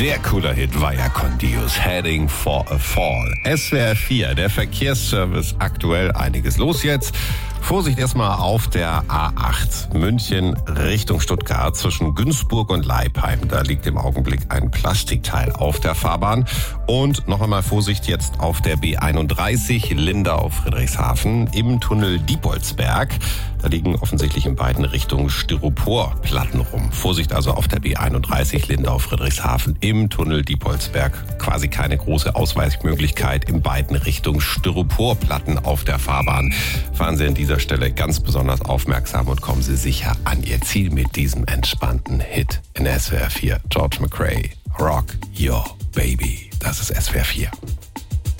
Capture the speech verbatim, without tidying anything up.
Sehr cooler Hit war ja con Dios, Heading for a Fall. S W R vier, der Verkehrsservice aktuell, einiges los jetzt. Vorsicht erstmal auf der A acht, München Richtung Stuttgart zwischen Günzburg und Leipheim. Da liegt im Augenblick ein Plastikteil auf der Fahrbahn. Und noch einmal Vorsicht jetzt auf der B einunddreißig, Lindau-Friedrichshafen im Tunnel Diepoldsberg. Da liegen offensichtlich in beiden Richtungen Styroporplatten rum. Vorsicht also auf der B einunddreißig, Lindau-Friedrichshafen im Tunnel Diepoldsberg. Quasi keine große Ausweichmöglichkeit, in beiden Richtungen Styroporplatten auf der Fahrbahn. Fahren Sie an dieser Stelle ganz besonders aufmerksam und kommen Sie sicher an Ihr Ziel mit diesem entspannten Hit in S W R vier. George McRae, Rock Your Baby. Das ist S W R vier.